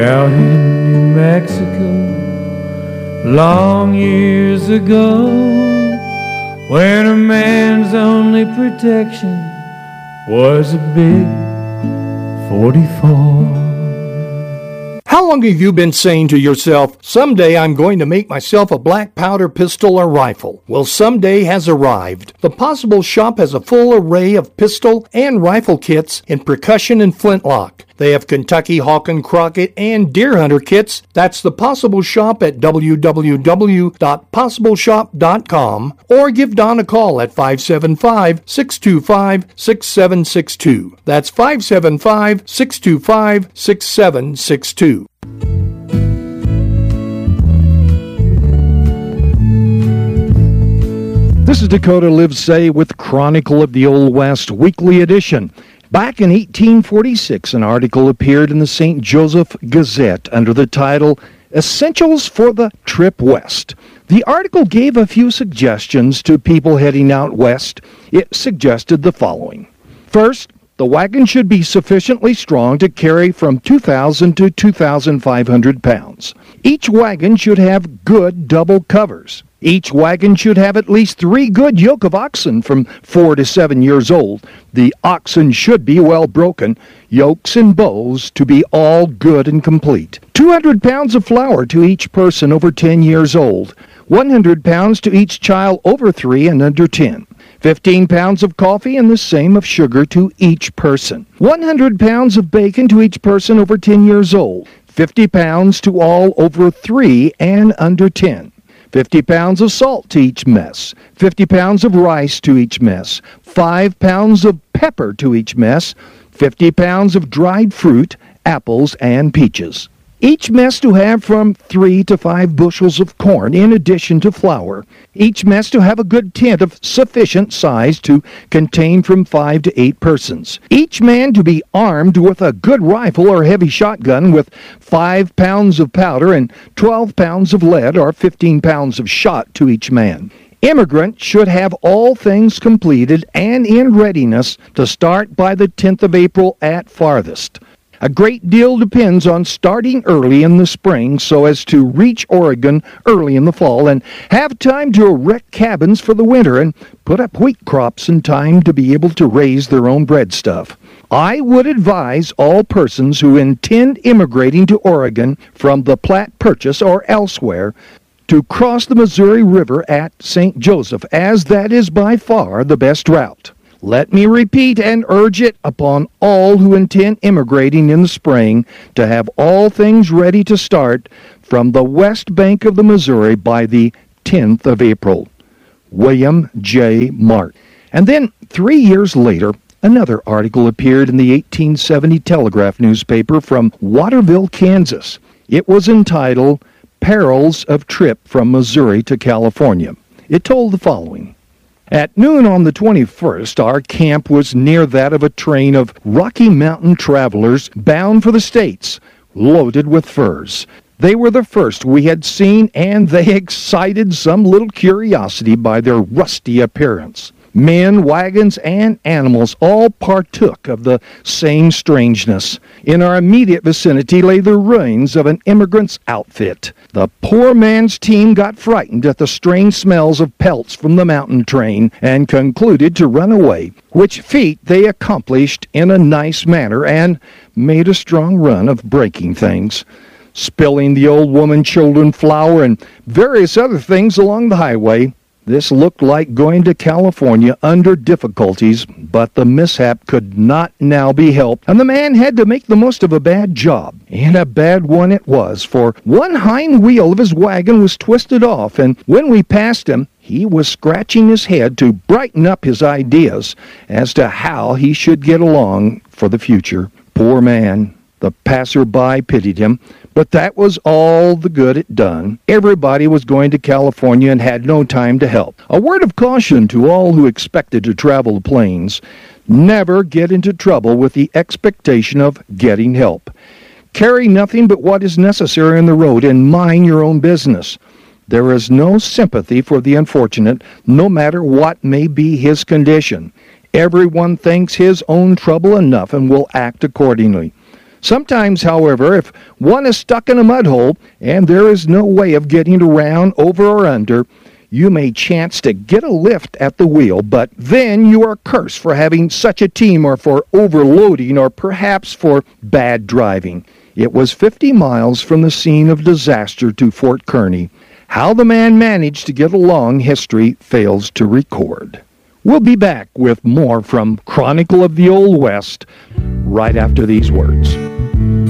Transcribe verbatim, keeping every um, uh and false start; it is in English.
Out in New Mexico, long years ago, when a man's only protection was a big forty-four. How long have you been saying to yourself, someday I'm going to make myself a black powder pistol or rifle? Well, someday has arrived. The Possible Shop has a full array of pistol and rifle kits in percussion and flintlock. They have Kentucky Hawk and Crockett and Deer Hunter kits. That's the Possible Shop at w w w dot possible shop dot com, or give Don a call at five seven five, six two five, six seven six two. That's five seven five, six two five, six seven six two. This is Dakota Livesay with Chronicle of the Old West Weekly Edition. Back in eighteen forty-six, an article appeared in the Saint Joseph Gazette under the title, Essentials for the Trip West. The article gave a few suggestions to people heading out west. It suggested the following. First, the wagon should be sufficiently strong to carry from two thousand to two thousand five hundred pounds. Each wagon should have good double covers. Each wagon should have at least three good yoke of oxen from four to seven years old. The oxen should be well broken, yokes and bows to be all good and complete. two hundred pounds of flour to each person over ten years old. one hundred pounds to each child over three and under ten. fifteen pounds of coffee and the same of sugar to each person. one hundred pounds of bacon to each person over ten years old. fifty pounds to all over three and under ten. fifty pounds of salt to each mess. fifty pounds of rice to each mess. five pounds of pepper to each mess. fifty pounds of dried fruit, apples, and peaches. Each mess to have from three to five bushels of corn in addition to flour. Each mess to have a good tent of sufficient size to contain from five to eight persons. Each man to be armed with a good rifle or heavy shotgun with five pounds of powder and twelve pounds of lead or fifteen pounds of shot to each man. Immigrant should have all things completed and in readiness to start by the tenth of April at farthest. A great deal depends on starting early in the spring so as to reach Oregon early in the fall and have time to erect cabins for the winter and put up wheat crops in time to be able to raise their own breadstuff. I would advise all persons who intend immigrating to Oregon from the Platte Purchase or elsewhere to cross the Missouri River at Saint Joseph, as that is by far the best route. Let me repeat and urge it upon all who intend immigrating in the spring to have all things ready to start from the west bank of the Missouri by the tenth of April. William J. Martin. And then, three years later, another article appeared in the eighteen seventy Telegraph newspaper from Waterville, Kansas. It was entitled, Perils of Trip from Missouri to California. It told the following. At noon on the twenty-first, our camp was near that of a train of Rocky Mountain travelers bound for the States, loaded with furs. They were the first we had seen, and they excited some little curiosity by their rusty appearance. Men, wagons, and animals all partook of the same strangeness. In our immediate vicinity lay the ruins of an immigrant's outfit. The poor man's team got frightened at the strange smells of pelts from the mountain train and concluded to run away, which feat they accomplished in a nice manner and made a strong run of breaking things, spilling the old woman, children, flour, and various other things along the highway. This looked like going to California under difficulties, but the mishap could not now be helped, and the man had to make the most of a bad job. And a bad one it was, for one hind wheel of his wagon was twisted off, and when we passed him, he was scratching his head to brighten up his ideas as to how he should get along for the future. Poor man. The passer-by pitied him, but that was all the good it done. Everybody was going to California and had no time to help. A word of caution to all who expected to travel the plains. Never get into trouble with the expectation of getting help. Carry nothing but what is necessary on the road and mind your own business. There is no sympathy for the unfortunate, no matter what may be his condition. Everyone thinks his own trouble enough and will act accordingly. Sometimes, however, if one is stuck in a mud hole and there is no way of getting around, over or under, you may chance to get a lift at the wheel, but then you are cursed for having such a team, or for overloading, or perhaps for bad driving. It was fifty miles from the scene of disaster to Fort Kearny. How the man managed to get along, history fails to record. We'll be back with more from Chronicle of the Old West right after these words.